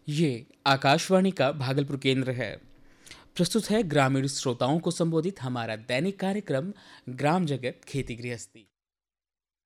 ये आकाशवाणी का भागलपुर केंद्र है। प्रस्तुत है ग्रामीण श्रोताओं को संबोधित हमारा दैनिक कार्यक्रम ग्राम जगत खेती गृहस्थी।